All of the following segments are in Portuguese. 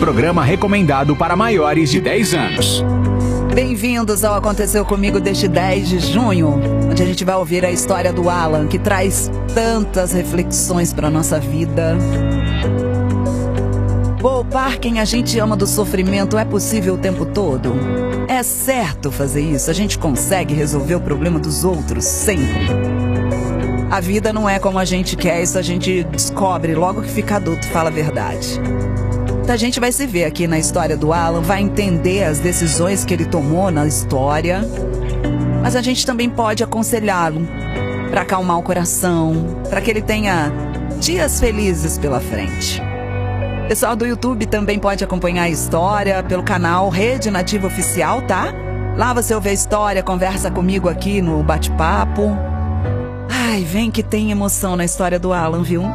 programa recomendado para maiores de 10 anos. Bem-vindos ao Aconteceu Comigo deste 10 de junho, onde a gente vai ouvir a história do Alan, que traz tantas reflexões para a nossa vida. Poupar quem a gente ama do sofrimento é possível o tempo todo? É certo fazer isso? A gente consegue resolver o problema dos outros sempre? A vida não é como a gente quer, isso a gente descobre logo que fica adulto, fala a verdade. Então a gente vai se ver aqui na história do Alan, vai entender as decisões que ele tomou na história, mas a gente também pode aconselhá-lo para acalmar o coração, para que ele tenha dias felizes pela frente. O pessoal do YouTube também pode acompanhar a história pelo canal Rede Nativa Oficial, tá? Lá você ouve a história, conversa comigo aqui no bate-papo. Ai, vem que tem emoção na história do Alan, viu?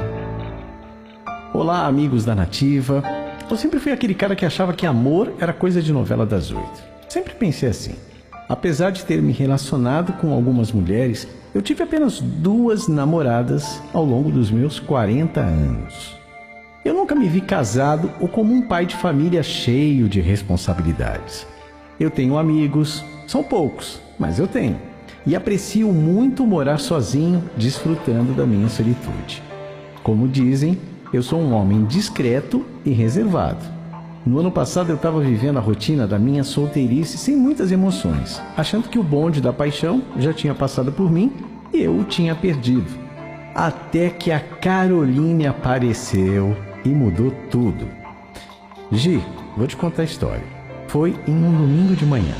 Olá, amigos da Nativa. Eu sempre fui aquele cara que achava que amor era coisa de novela das 8. Sempre pensei assim. Apesar de ter me relacionado com algumas mulheres, eu tive apenas 2 namoradas ao longo dos meus 40 anos. Eu nunca me vi casado ou como um pai de família cheio de responsabilidades. Eu tenho amigos, são poucos, mas eu tenho. E aprecio muito morar sozinho, desfrutando da minha solitude. Como dizem, eu sou um homem discreto e reservado. No ano passado eu estava vivendo a rotina da minha solteirice sem muitas emoções, achando que o bonde da paixão já tinha passado por mim e eu o tinha perdido. Até que a Caroline apareceu e mudou tudo. Gi, vou te contar a história. Foi em um domingo de manhã.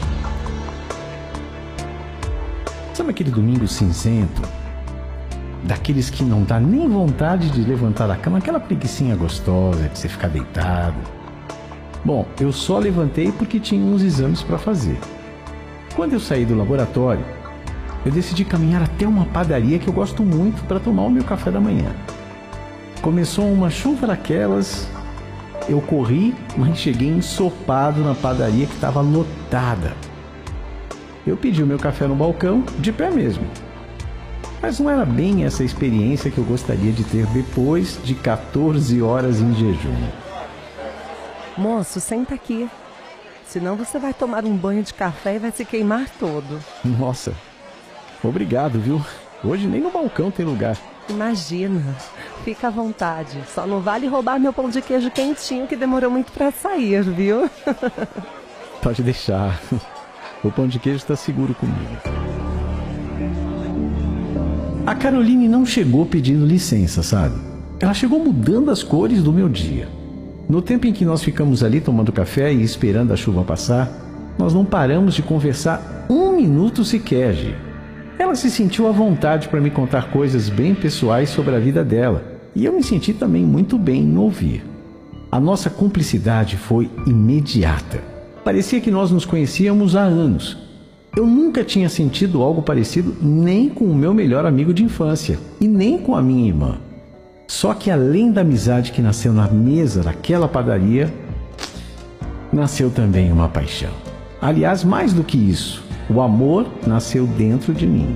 Sabe aquele domingo cinzento? Daqueles que não dá nem vontade de levantar da cama, aquela preguicinha gostosa de você ficar deitado. Bom, eu só levantei porque tinha uns exames para fazer. Quando eu saí do laboratório, eu decidi caminhar até uma padaria que eu gosto muito para tomar o meu café da manhã. Começou uma chuva daquelas, eu corri, mas cheguei ensopado na padaria que estava lotada. Eu pedi o meu café no balcão, de pé mesmo. Mas não era bem essa experiência que eu gostaria de ter depois de 14 horas em jejum. Moço, senta aqui. Senão você vai tomar um banho de café e vai se queimar todo. Nossa, obrigado, viu? Hoje nem no balcão tem lugar. Imagina. Fica à vontade. Só não vale roubar meu pão de queijo quentinho que demorou muito pra sair, viu? Pode deixar. O pão de queijo está seguro comigo. A Caroline não chegou pedindo licença, sabe? Ela chegou mudando as cores do meu dia. No tempo em que nós ficamos ali tomando café e esperando a chuva passar, nós não paramos de conversar 1 minuto sequer, Gi. Ela se sentiu à vontade para me contar coisas bem pessoais sobre a vida dela, e eu me senti também muito bem em ouvir. A nossa cumplicidade foi imediata. Parecia que nós nos conhecíamos há anos. Eu nunca tinha sentido algo parecido nem com o meu melhor amigo de infância e nem com a minha irmã. Só que além da amizade que nasceu na mesa daquela padaria, nasceu também uma paixão. Aliás, mais do que isso, o amor nasceu dentro de mim.